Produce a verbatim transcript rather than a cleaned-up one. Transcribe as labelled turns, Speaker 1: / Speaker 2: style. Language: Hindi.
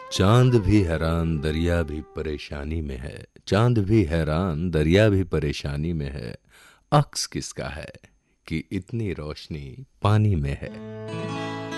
Speaker 1: चांद भी हैरान दरिया भी परेशानी में है। चांद भी हैरान दरिया भी परेशानी में है। अक्स किसका है कि इतनी रोशनी पानी में है।